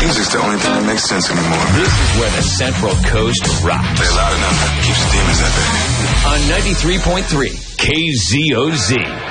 Music's the only thing that makes sense anymore. This is where the Central Coast rocks. Play loud enough. Keeps the demons at bay. On 93.3 KZOZ.